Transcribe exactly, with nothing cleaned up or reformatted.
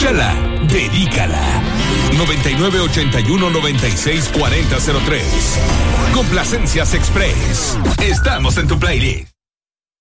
Escúchala, dedícala. noventa y nueve ochenta y uno noventa y seis cuarenta cero tres. Complacencias Express. Estamos en tu playlist.